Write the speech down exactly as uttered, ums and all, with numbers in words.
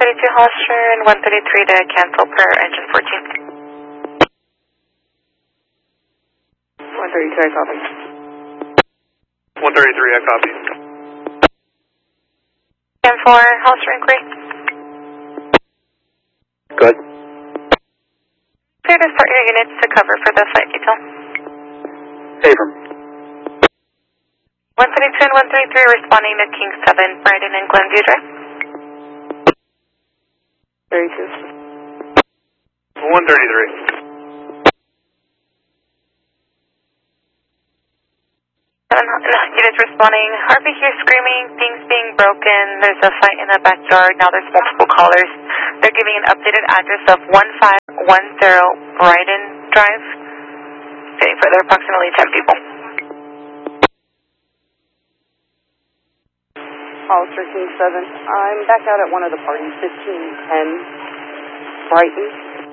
thirty-two Hollister and one thirty-three to cancel per engine fourteen. one thirty-two, I copy. one thirty-three, I copy. ten four Hollister inquiry. Good. Clear to start your units to cover for the flight detail. Abram. one thirty-two and one thirty-three responding to King seven, Brighton and Glenview Drive. thirty-two. one thirty-three. Units responding. Harvey here screaming, things being broken, there's a fight in the backyard, now there's multiple callers. They're giving an updated address of one five one zero Brighton Drive. Saying for there are approximately ten people. Hollister King seven. I'm back out at one of the parties, fifteen ten Brighton.